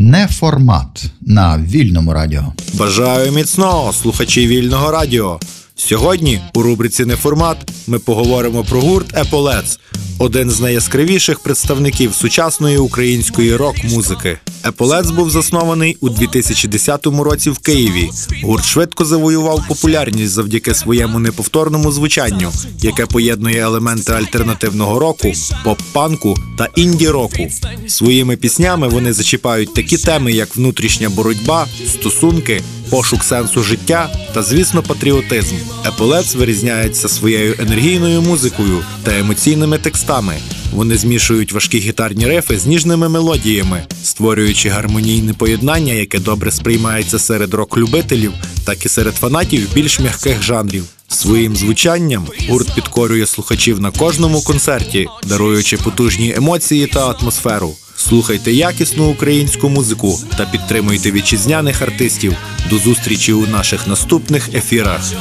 Неформат на Вільному радіо. Бажаю міцного, слухачі Вільного радіо. Сьогодні у рубриці «Неформат» ми поговоримо про гурт Еполетс, один з найяскравіших представників сучасної української рок-музики. Еполетс був заснований у 2010 році в Києві. Гурт швидко завоював популярність завдяки своєму неповторному звучанню, яке поєднує елементи альтернативного року, поп-панку та інді-року. Своїми піснями вони зачіпають такі теми, як внутрішня боротьба, стосунки, пошук сенсу життя та, звісно, патріотизм. Еполетс вирізняється своєю енергійною музикою та емоційними текстами. Вони змішують важкі гітарні рифи з ніжними мелодіями, створюючи гармонійне поєднання, яке добре сприймається серед рок-любителів, так і серед фанатів більш м'яких жанрів. Своїм звучанням гурт підкорює слухачів на кожному концерті, даруючи потужні емоції та атмосферу. Слухайте якісну українську музику та підтримуйте вітчизняних артистів. До зустрічі у наших наступних ефірах.